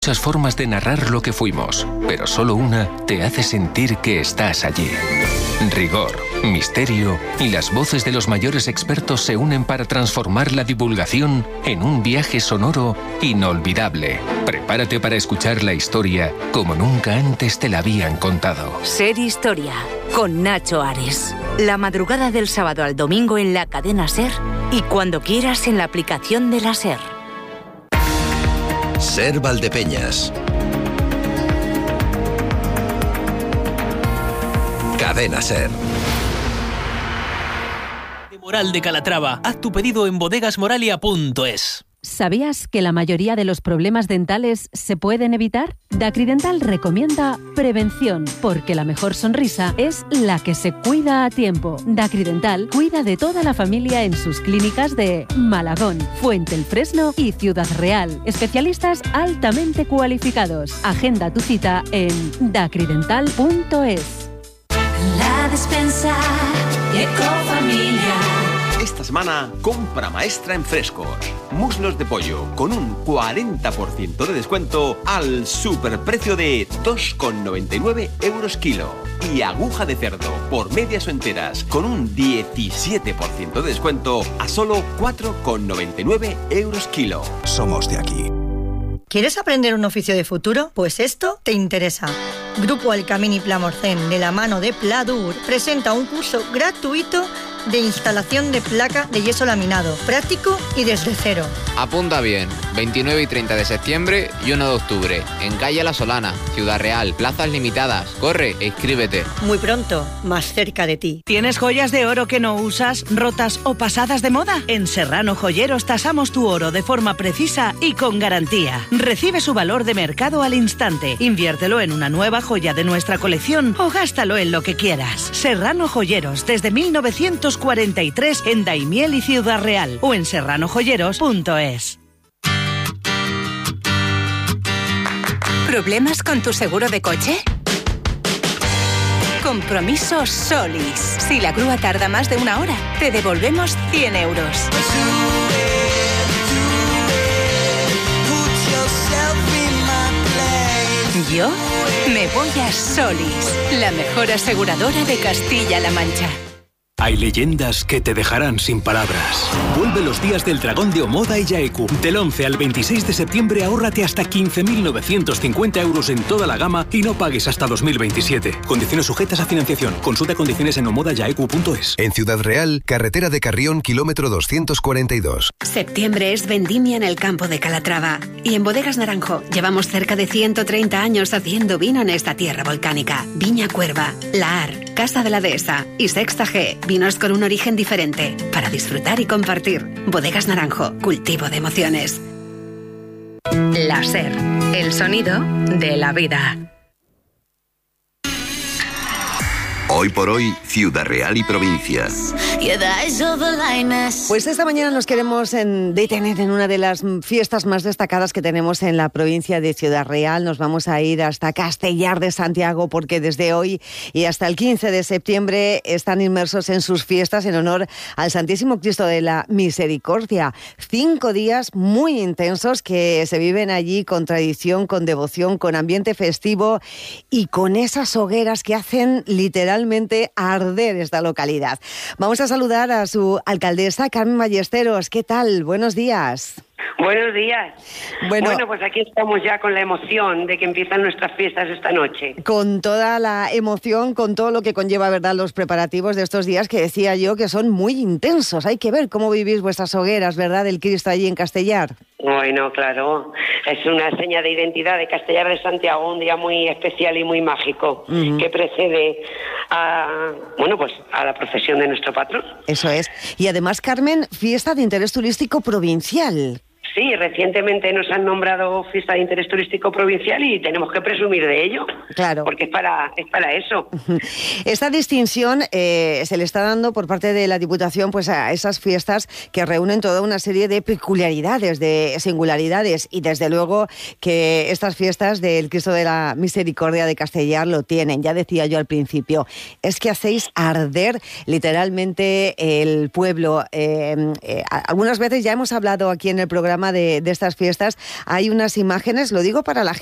Muchas formas de narrar lo que fuimos, pero solo una te hace sentir que estás allí. Rigor, misterio y las voces de los mayores expertos se unen para transformar la divulgación en un viaje sonoro inolvidable. Prepárate para escuchar la historia como nunca antes te la habían contado. Ser Historia, con Nacho Ares. La madrugada del sábado al domingo en la cadena SER y cuando quieras en la aplicación de la SER. SER Valdepeñas. Cadena SER. De Moral de Calatrava. Haz tu pedido en bodegasmoralia.es. ¿Sabías que la mayoría de los problemas dentales se pueden evitar? Dacridental recomienda prevención, porque la mejor sonrisa es la que se cuida a tiempo. Dacridental cuida de toda la familia en sus clínicas de Malagón, Fuente el Fresno y Ciudad Real. Especialistas altamente cualificados. Agenda tu cita en dacridental.es. La despensa Ecofamilia. Esta semana, compra maestra en Frescos. Muslos de pollo con un 40% de descuento al superprecio de 2,99 € kilo. Y aguja de cerdo por medias o enteras con un 17% de descuento a solo 4,99 € kilo. Somos de aquí. ¿Quieres aprender un oficio de futuro? Pues esto te interesa. Grupo Alcamini Plamorcén, de la mano de Pladur, presenta un curso gratuito de instalación de placa de yeso laminado, práctico y desde cero. Apunta bien, 29 y 30 de septiembre y 1 de octubre, en calle La Solana, Ciudad Real, plazas limitadas. Corre e inscríbete. Muy pronto, más cerca de ti. ¿Tienes joyas de oro que no usas, rotas o pasadas de moda? En Serrano Joyeros tasamos tu oro de forma precisa y con garantía. Recibe su valor de mercado al instante. Inviértelo en una nueva joya de nuestra colección o gástalo en lo que quieras. Serrano Joyeros, desde 1943 en Daimiel y Ciudad Real, o en serranojoyeros.es. ¿Problemas con tu seguro de coche? Compromiso Solis. Si la grúa tarda más de una hora, te devolvemos 100 €. Yo me voy a Solis, la mejor aseguradora de Castilla-La Mancha. Hay leyendas que te dejarán sin palabras. Vuelve los días del dragón de Omoda y Yaeku. Del 11 al 26 de septiembre ahórrate hasta 15.950 € en toda la gama y no pagues hasta 2027. Condiciones sujetas a financiación. Consulta condiciones en omodayaeku.es. En Ciudad Real, carretera de Carrión, kilómetro 242. Septiembre es vendimia en el campo de Calatrava. Y en Bodegas Naranjo llevamos cerca de 130 años haciendo vino en esta tierra volcánica. Viña Cuerva, La Ar, Casa de la Dehesa y Sexta G. Vinos con un origen diferente, para disfrutar y compartir. Bodegas Naranjo, cultivo de emociones. La SER, el sonido de la vida. Hoy por hoy, Ciudad Real y provincia. Pues esta mañana nos queremos detener en una de las fiestas más destacadas que tenemos en la provincia de Ciudad Real. Nos vamos a ir hasta Castellar de Santiago, porque desde hoy y hasta el 15 de septiembre están inmersos en sus fiestas en honor al Santísimo Cristo de la Misericordia. 5 días muy intensos que se viven allí con tradición, con devoción, con ambiente festivo y con esas hogueras que hacen literalmente arder esta localidad. Vamos a saludar a su alcaldesa, Carmen Ballesteros. ¿Qué tal? Buenos días. Buenos días. Bueno, pues aquí estamos ya con la emoción de que empiezan nuestras fiestas esta noche. Con toda la emoción, con todo lo que conlleva, ¿verdad?, los preparativos de estos días, que decía yo que son muy intensos. Hay que ver cómo vivís vuestras hogueras, ¿verdad?, del Cristo allí en Castellar. Bueno, claro, es una seña de identidad de Castellar de Santiago, un día muy especial y muy mágico, que precede a la procesión de nuestro patrón. Eso es. Y además, Carmen, fiesta de interés turístico provincial. Sí, recientemente nos han nombrado fiesta de interés turístico provincial y tenemos que presumir de ello. Claro. Porque es para eso. Esta distinción se le está dando por parte de la Diputación pues a esas fiestas que reúnen toda una serie de peculiaridades, de singularidades, y desde luego que estas fiestas del Cristo de la Misericordia de Castellar lo tienen. Ya decía yo al principio, es que hacéis arder literalmente el pueblo. Algunas veces ya hemos hablado aquí en el programa programa de estas fiestas hay unas imágenes, lo digo para la